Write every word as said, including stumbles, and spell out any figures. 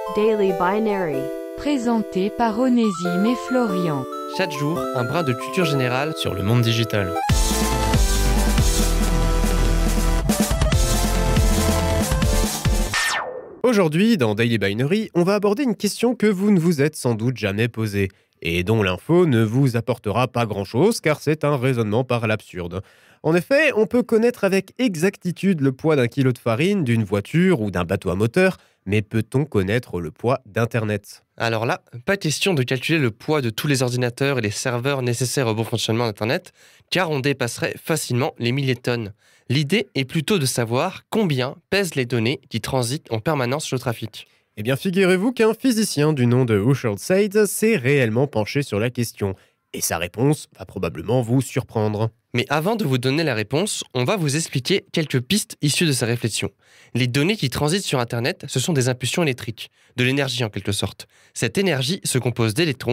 Daily Binary. Présenté par Onésime et Florian. Chaque jour, un brin de culture générale sur le monde digital. Aujourd'hui, dans Daily Binary, on va aborder une question que vous ne vous êtes sans doute jamais posée, et dont l'info ne vous apportera pas grand-chose, car c'est un raisonnement par l'absurde. En effet, on peut connaître avec exactitude le poids d'un kilo de farine, d'une voiture ou d'un bateau à moteur, mais peut-on connaître le poids d'Internet ? Alors là, pas question de calculer le poids de tous les ordinateurs et les serveurs nécessaires au bon fonctionnement d'Internet, car on dépasserait facilement les milliers de tonnes. L'idée est plutôt de savoir combien pèsent les données qui transitent en permanence sur le trafic. Eh bien, figurez-vous qu'un physicien du nom de Ushard Seid s'est réellement penché sur la question. Et sa réponse va probablement vous surprendre. Mais avant de vous donner la réponse, on va vous expliquer quelques pistes issues de sa réflexion. Les données qui transitent sur Internet, ce sont des impulsions électriques, de l'énergie en quelque sorte. Cette énergie se compose d'électrons